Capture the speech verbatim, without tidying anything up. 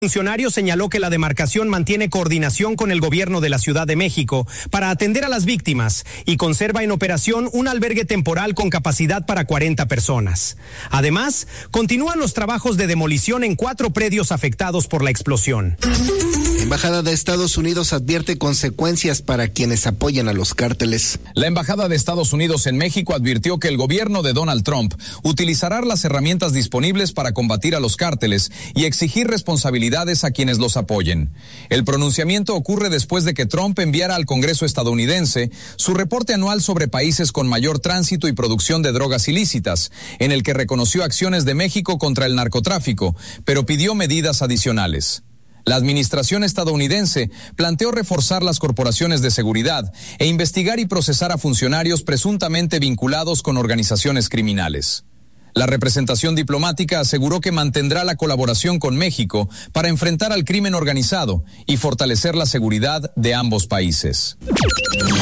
El funcionario señaló que la demarcación mantiene coordinación con el gobierno de la Ciudad de México para atender a las víctimas y conserva en operación un albergue temporal con capacidad para cuarenta personas. Además, continúan los trabajos de demolición en cuatro predios afectados por la explosión. La Embajada de Estados Unidos advierte consecuencias para quienes apoyan a los cárteles. La Embajada de Estados Unidos en México advirtió que el gobierno de Donald Trump utilizará las herramientas disponibles para combatir a los cárteles y exigir responsabilidades a quienes los apoyen. El pronunciamiento ocurre después de que Trump enviara al Congreso estadounidense su reporte anual sobre países con mayor tránsito y producción de drogas ilícitas, en el que reconoció acciones de México contra el narcotráfico, pero pidió medidas adicionales. La administración estadounidense planteó reforzar las corporaciones de seguridad e investigar y procesar a funcionarios presuntamente vinculados con organizaciones criminales. La representación diplomática aseguró que mantendrá la colaboración con México para enfrentar al crimen organizado y fortalecer la seguridad de ambos países.